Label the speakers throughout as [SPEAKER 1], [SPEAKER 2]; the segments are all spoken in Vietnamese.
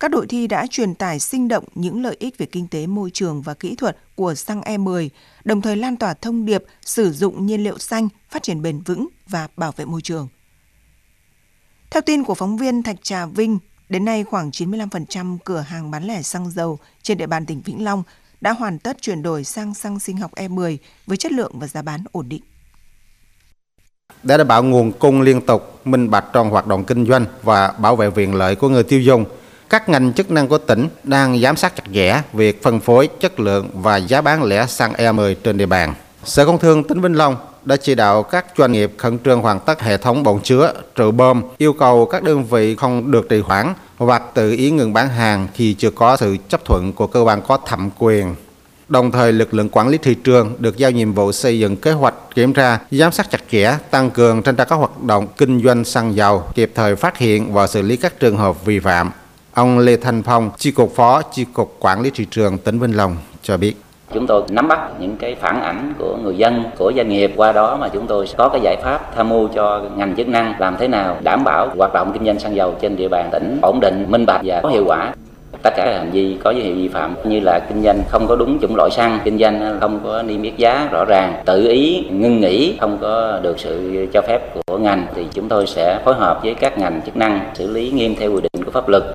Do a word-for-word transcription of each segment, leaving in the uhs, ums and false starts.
[SPEAKER 1] các đội thi đã truyền tải sinh động những lợi ích về kinh tế môi trường và kỹ thuật của xăng E mười, đồng thời lan tỏa thông điệp sử dụng nhiên liệu xanh, phát triển bền vững và bảo vệ môi trường. Theo tin của phóng viên Thạch Trà Vinh, đến nay khoảng chín mươi lăm phần trăm cửa hàng bán lẻ xăng dầu trên địa bàn tỉnh Vĩnh Long đã hoàn tất chuyển đổi sang xăng sinh học E mười với chất lượng và giá bán ổn định.
[SPEAKER 2] Để đảm bảo nguồn cung liên tục, minh bạch trong hoạt động kinh doanh và bảo vệ quyền lợi của người tiêu dùng, các ngành chức năng của tỉnh đang giám sát chặt chẽ việc phân phối, chất lượng và giá bán lẻ xăng E mười trên địa bàn. Sở Công Thương tỉnh Vĩnh Long đã chỉ đạo các doanh nghiệp khẩn trương hoàn tất hệ thống bồn chứa, trự bơm, yêu cầu các đơn vị không được trì hoãn hoặc tự ý ngừng bán hàng khi chưa có sự chấp thuận của cơ quan có thẩm quyền. Đồng thời, lực lượng quản lý thị trường được giao nhiệm vụ xây dựng kế hoạch kiểm tra, giám sát chặt chẽ, tăng cường thanh tra các hoạt động kinh doanh xăng dầu, kịp thời phát hiện và xử lý các trường hợp vi phạm. Ông Lê Thanh Phong, Chi cục Phó Chi cục Quản lý thị trường tỉnh Vĩnh Long cho biết.
[SPEAKER 3] Chúng tôi nắm bắt những cái phản ảnh của người dân, của doanh nghiệp, qua đó mà chúng tôi có cái giải pháp tham mưu cho ngành chức năng làm thế nào đảm bảo hoạt động kinh doanh xăng dầu trên địa bàn tỉnh ổn định, minh bạch và có hiệu quả. Tất cả các hành vi có dấu hiệu vi phạm như là kinh doanh không có đúng chủng loại xăng, kinh doanh không có niêm yết giá rõ ràng, tự ý ngưng nghỉ, không có được sự cho phép của ngành thì chúng tôi sẽ phối hợp với các ngành chức năng xử lý nghiêm theo quy định của pháp luật.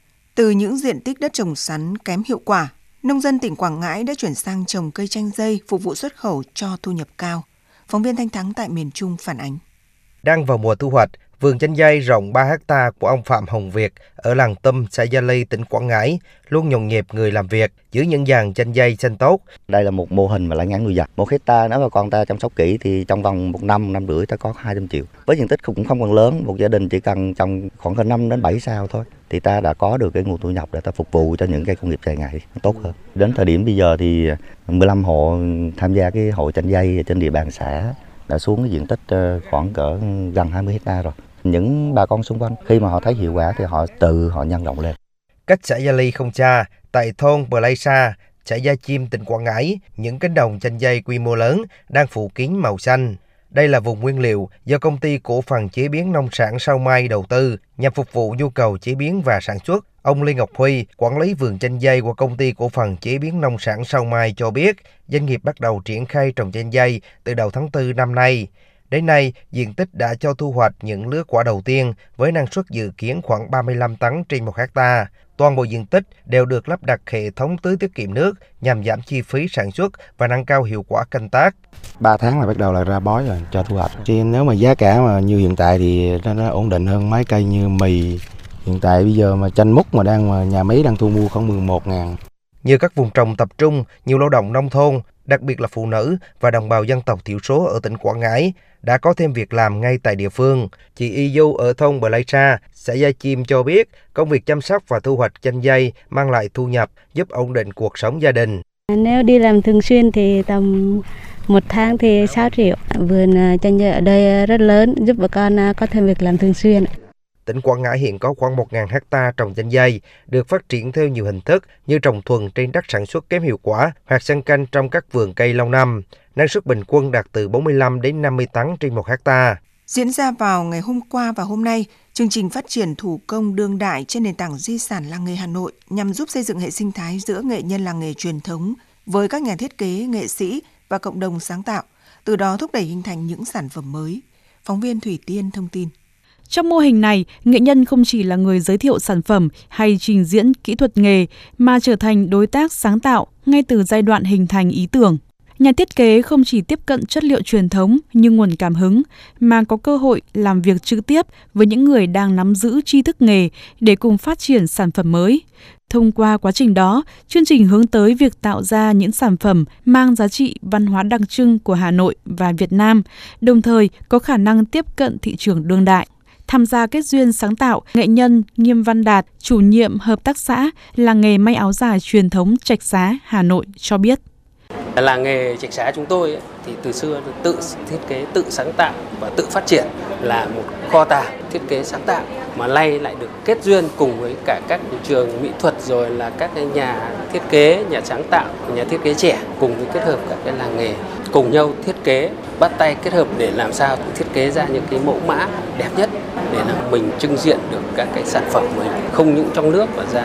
[SPEAKER 1] Từ những diện tích đất trồng sắn kém hiệu quả, nông dân tỉnh Quảng Ngãi đã chuyển sang trồng cây chanh dây phục vụ xuất khẩu cho thu nhập cao. Phóng viên Thanh Thắng tại miền Trung phản ánh.
[SPEAKER 4] Đang vào mùa thu hoạch, vườn chanh dây rộng ba héc ta của ông Phạm Hồng Việt ở làng Tâm, xã Gia Ly, tỉnh Quảng Ngãi luôn nhộn nhịp người làm việc giữ những dàn chanh dây xanh tốt.
[SPEAKER 5] Đây là một mô hình mà lãi ngắn nuôi dật. Một hecta nếu mà con ta chăm sóc kỹ thì trong vòng một năm, năm rưỡi ta có hai trăm triệu. Với diện tích cũng không còn lớn, một gia đình chỉ cần trồng khoảng năm đến bảy sao thôi thì ta đã có được cái nguồn thu nhập để ta phục vụ cho những cây công nghiệp dài ngày tốt hơn. Đến thời điểm bây giờ thì mười lăm hộ tham gia cái hội chanh dây trên địa bàn xã đã xuống cái diện tích khoảng cỡ gần hai mươi hecta rồi. Những bà con xung quanh khi mà họ thấy hiệu quả thì họ tự họ nhân rộng lên.
[SPEAKER 4] Cách xã Gia Ly không xa, tại thôn Bờ Lây Sa, xã Gia Chim, tỉnh Quảng Ngãi, những cánh đồng chanh dây quy mô lớn đang phủ kín màu xanh. Đây là vùng nguyên liệu do công ty cổ phần chế biến nông sản Sao Mai đầu tư nhằm phục vụ nhu cầu chế biến và sản xuất. Ông Lê Ngọc Huy, quản lý vườn chanh dây của công ty cổ phần chế biến nông sản Sao Mai cho biết, doanh nghiệp bắt đầu triển khai trồng chanh dây từ đầu tháng tư năm nay. Đến nay, diện tích đã cho thu hoạch những lứa quả đầu tiên với năng suất dự kiến khoảng ba mươi lăm tấn trên một hecta. Toàn bộ diện tích đều được lắp đặt hệ thống tưới tiết kiệm nước nhằm giảm chi phí sản xuất và nâng cao hiệu quả canh tác.
[SPEAKER 6] ba tháng là bắt đầu là ra bói rồi cho thu hoạch. Chứ nếu mà giá cả mà như hiện tại thì nó ổn định hơn mấy cây như mì. Hiện tại bây giờ mà chanh múc mà đang mà nhà máy đang thu mua khoảng mười một ngàn.
[SPEAKER 4] Như các vùng trồng tập trung, nhiều lao động nông thôn, đặc biệt là phụ nữ và đồng bào dân tộc thiểu số ở tỉnh Quảng Ngãi đã có thêm việc làm ngay tại địa phương. Chị Y Du ở thôn Bờ Lây Sa, xã Gia Chim cho biết công việc chăm sóc và thu hoạch chanh dây mang lại thu nhập giúp ổn định cuộc sống gia đình.
[SPEAKER 7] Nếu đi làm thường xuyên thì tầm một tháng thì sáu triệu. Vườn chanh dây ở đây rất lớn giúp bà con có thêm việc làm thường xuyên.
[SPEAKER 4] Tỉnh Quảng Ngãi hiện có khoảng một nghìn hecta trồng chanh dây, được phát triển theo nhiều hình thức như trồng thuần trên đất sản xuất kém hiệu quả hoặc xen canh trong các vườn cây lâu năm. Năng suất bình quân đạt từ bốn mươi lăm đến năm mươi tấn trên một hecta.
[SPEAKER 1] Diễn ra vào ngày hôm qua và hôm nay, chương trình phát triển thủ công đương đại trên nền tảng di sản làng nghề Hà Nội nhằm giúp xây dựng hệ sinh thái giữa nghệ nhân làng nghề truyền thống với các nhà thiết kế, nghệ sĩ và cộng đồng sáng tạo, từ đó thúc đẩy hình thành những sản phẩm mới. Phóng viên Thủy Tiên thông tin.
[SPEAKER 8] Trong mô hình này, nghệ nhân không chỉ là người giới thiệu sản phẩm hay trình diễn kỹ thuật nghề mà trở thành đối tác sáng tạo ngay từ giai đoạn hình thành ý tưởng. Nhà thiết kế không chỉ tiếp cận chất liệu truyền thống như nguồn cảm hứng mà có cơ hội làm việc trực tiếp với những người đang nắm giữ tri thức nghề để cùng phát triển sản phẩm mới. Thông qua quá trình đó, chương trình hướng tới việc tạo ra những sản phẩm mang giá trị văn hóa đặc trưng của Hà Nội và Việt Nam, đồng thời có khả năng tiếp cận thị trường đương đại. Tham gia kết duyên sáng tạo, nghệ nhân Nghiêm Văn Đạt, chủ nhiệm hợp tác xã làng nghề may áo dài truyền thống Trạch Xá, Hà Nội cho biết.
[SPEAKER 9] Làng nghề Trạch Xá chúng tôi thì từ xưa tự thiết kế, tự sáng tạo và tự phát triển là một kho tàng thiết kế sáng tạo mà nay lại được kết duyên cùng với cả các trường mỹ thuật rồi là các nhà thiết kế, nhà sáng tạo, nhà thiết kế trẻ cùng với kết hợp các cái làng nghề cùng nhau thiết kế, bắt tay kết hợp để làm sao thiết kế ra những cái mẫu mã đẹp nhất để là mình trưng diện được các cái sản phẩm mình không những trong nước mà ra